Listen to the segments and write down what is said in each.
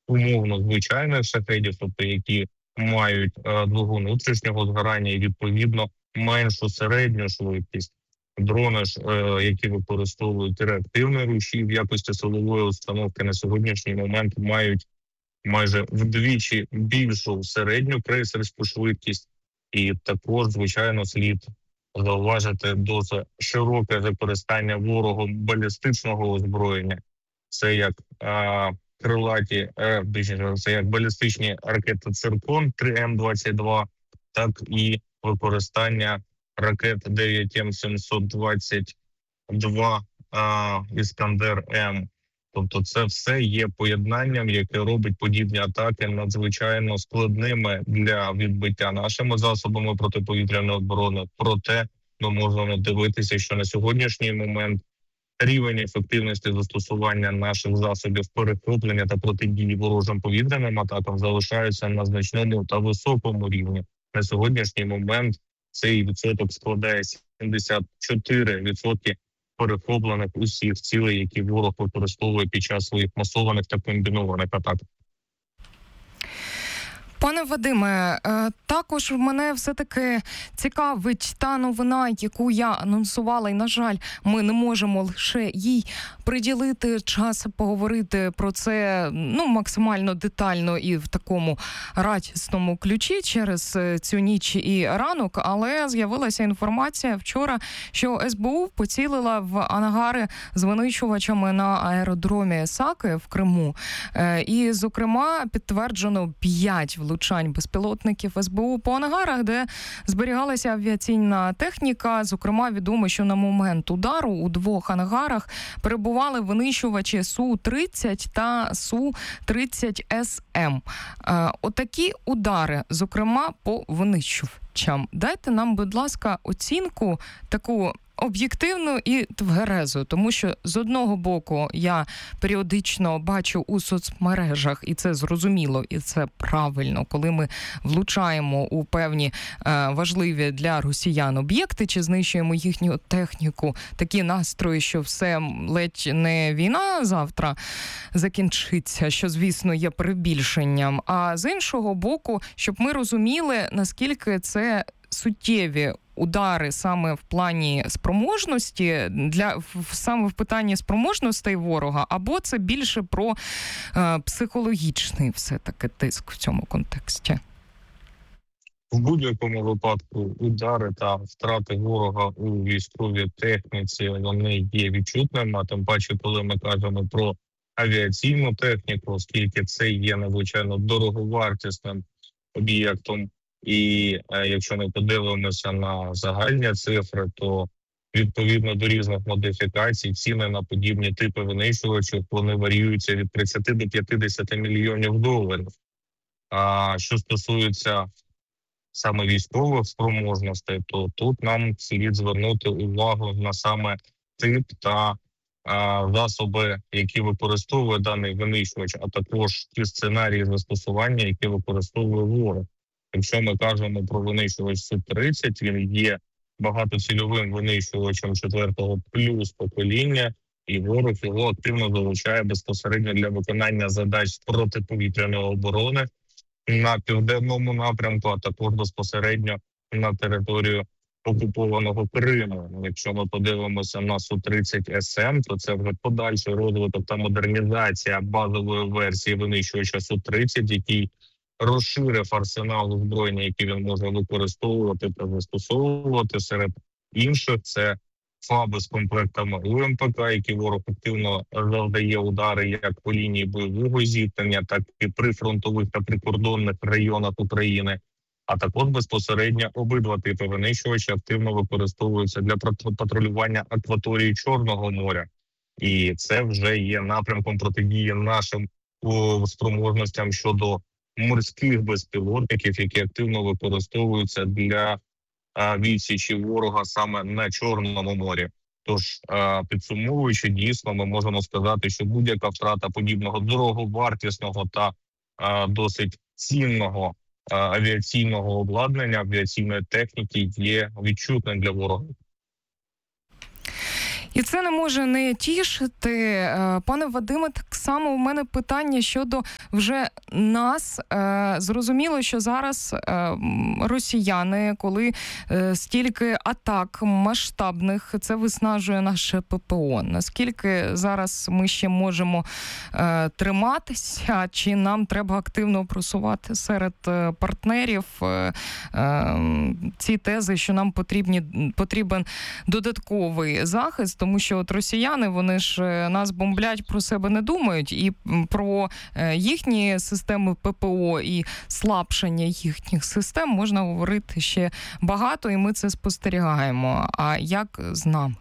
умовно звичайних шахедів, тобто які мають двигун внутрішнього згорання і відповідно меншу середню швидкість. Дрони ж, які використовують реактивний рушій в якості силової установки, на сьогоднішній момент мають майже вдвічі більшу середню крейсерську швидкість. І також, звичайно, слід зауважити досить широке використання ворогом балістичного озброєння. Це як крилаті, це як балістичні ракети «Циркон» 3М-22, так і використання ракет 9М722 «Іскандер-М». Тобто це все є поєднанням, яке робить подібні атаки надзвичайно складними для відбиття нашими засобами протиповітряної оборони. Проте ми можемо дивитися, що на сьогоднішній момент рівень ефективності застосування наших засобів перехоплення та протидії ворожим повітряним атакам залишаються на значному та високому рівні. На сьогоднішній момент цей відсоток складає 74% перехоплених усіх цілей, які ворог використовує під час своїх масованих та комбінованих атак. Пане Вадиме, також мене все-таки цікавить та новина, яку я анонсувала, і, на жаль, ми не можемо лише їй приділити час поговорити про це максимально детально і в такому радісному ключі через цю ніч і ранок, але з'явилася інформація вчора, що СБУ поцілила в ангари з винищувачами на аеродромі Саки в Криму. І, зокрема, підтверджено 5 влучань безпілотників СБУ по ангарах, де зберігалася авіаційна техніка. Зокрема, відомо, що на момент удару у 2 ангарах перебували винищувачі Су-30 та Су-30СМ. Отакі удари, зокрема, по винищувачам. Дайте нам, будь ласка, оцінку таку об'єктивну і тверезу, тому що з одного боку я періодично бачу у соцмережах, і це зрозуміло, і це правильно, коли ми влучаємо у певні важливі для росіян об'єкти чи знищуємо їхню техніку, такі настрої, що все ледь не війна завтра закінчиться, що, звісно, є перебільшенням. А з іншого боку, щоб ми розуміли, наскільки це суттєві удари саме в плані спроможності, саме в питанні спроможностей ворога, або це більше про психологічний все-таки тиск в цьому контексті? В будь-якому випадку удари та втрати ворога у військовій техніці, вони є відчутними, а тим паче, коли ми кажемо про авіаційну техніку, оскільки це є надзвичайно дороговартісним об'єктом. І якщо ми подивимося на загальні цифри, то відповідно до різних модифікацій ціни на подібні типи винищувачів, вони варіюються від 30 до 50 мільйонів доларів. А що стосується саме військових спроможностей, то тут нам слід звернути увагу на саме тип та засоби, які використовує даний винищувач, а також ті сценарії застосування, які використовує ворог. Якщо ми кажемо про винищувач Су-30, він є багатоцільовим винищувачем 4-го плюс покоління, і ворог його активно залучає безпосередньо для виконання задач протиповітряної оборони на південному напрямку, а також безпосередньо на територію окупованого Криму. Якщо ми подивимося на Су-30СМ, то це вже подальший розвиток та модернізація базової версії винищувача Су-30, який розширив арсенал озброєння, який він може використовувати та застосовувати. Серед інших це ФАБи з комплектами УМПК, які ворог активно завдає удари як по лінії бойового зіткнення, так і при фронтових та прикордонних районах України. А також безпосередньо обидва типи винищувачів активно використовуються для патрулювання акваторії Чорного моря. І це вже є напрямком протидії нашим спроможностям щодо морських безпілотників, які активно використовуються для відсічі ворога саме на Чорному морі. Тож, підсумовуючи, дійсно, ми можемо сказати, що будь-яка втрата подібного дороговартісного та досить цінного авіаційного обладнання, авіаційної техніки є відчутним для ворога. І це не може не тішити. Пане Вадиме, так само у мене питання щодо вже нас. Зрозуміло, що зараз росіяни, коли стільки атак масштабних, це виснажує наше ППО. Наскільки зараз ми ще можемо триматися, чи нам треба активно просувати серед партнерів ці тези, що нам потрібен додатковий захист, тому що от росіяни, вони ж нас бомблять, про себе не думають, і про їхні системи ППО і слабшання їхніх систем можна говорити ще багато, і ми це спостерігаємо. А як з нами?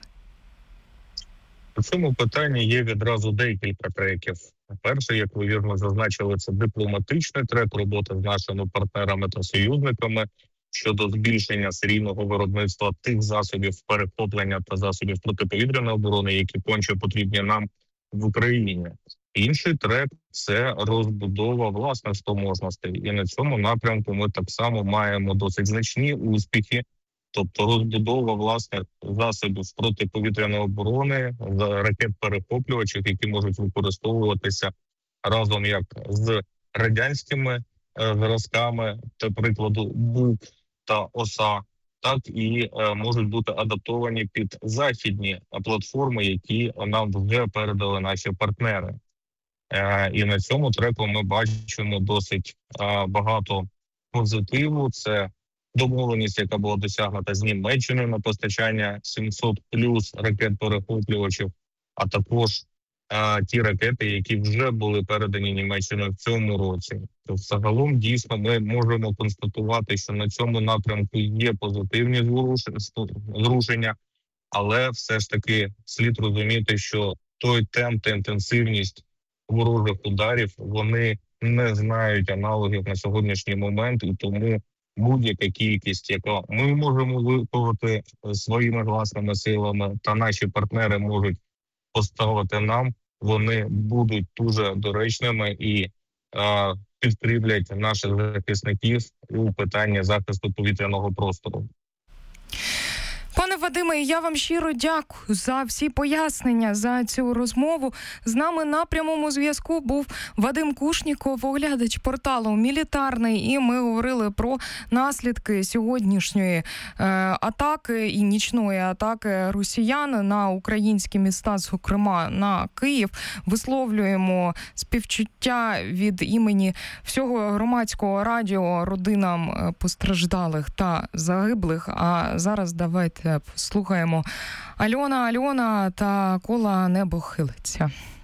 У цьому питанні є відразу декілька треків. Перше, як ви вірно зазначили, це дипломатичний трек роботи з нашими партнерами та союзниками щодо збільшення серійного виробництва тих засобів перехоплення та засобів протиповітряної оборони, які конче потрібні нам в Україні. Інший трек – це розбудова власних спроможностей. І на цьому напрямку ми так само маємо досить значні успіхи. Тобто розбудова власних засобів протиповітряної оборони, ракет-перехоплювачів, які можуть використовуватися разом як з радянськими зразками, та прикладу БУК та ОСА, так і можуть бути адаптовані під західні платформи, які нам вже передали наші партнери. І на цьому треку ми бачимо досить багато позитиву. Це домовленість, яка була досягнута з Німеччиною на постачання 700 плюс ракет-перехоплювачів, а також ті ракети, які вже були передані Німеччиною в цьому році. Тобто, загалом, дійсно, ми можемо констатувати, що на цьому напрямку є позитивні зрушення, але все ж таки слід розуміти, що той темп та інтенсивність ворожих ударів, вони не знають аналогів на сьогоднішній момент, і тому будь-яка кількість, яку ми можемо виконати своїми власними силами, та наші партнери можуть поставити нам, вони будуть дуже доречними і підкріплять наших захисників у питанні захисту повітряного простору. Пане Вадиме, я вам щиро дякую за всі пояснення, за цю розмову. З нами на прямому зв'язку був Вадим Кушніков, оглядач порталу «Мілітарний», і ми говорили про наслідки сьогоднішньої атаки і нічної атаки росіян на українські міста, зокрема на Київ. Висловлюємо співчуття від імені всього громадського радіо родинам постраждалих та загиблих. А зараз давайте послухаємо Альона та «Кола небо хилиться».